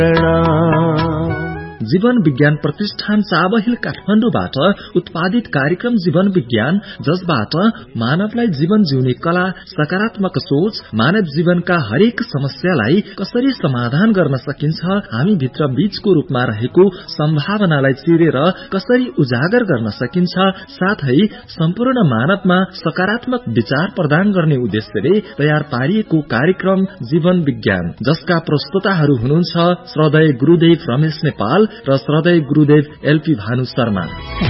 जीवन विज्ञान प्रतिष्ठान चाबहिल काठमाडौँबाट उत्पादित कार्यक्रम जीवन विज्ञान, जसबाट मानवलाई जीवन जिउने कला, सकारात्मक सोच, मानव जीवनका हरेक समस्यालाई कसरी समाधान गर्न सकिन्छ, हामी भित्र बीजको रूपमा रहेको सम्भावनालाई चिरेर कसरी उजागर गर्न सकिन्छ, साथै सम्पूर्ण मानवमा सकारात्मक विचार प्रदान गर्ने उद्देश्यले तयार पारिएको कार्यक्रम जीवन विज्ञान, जसका प्रस्तुताहरू हुनुहुन्छ श्रद्धेय गुरुदेव रमेश नेपाल र श्रद्धेय गुरुदेव एलपी भानु शर्मा।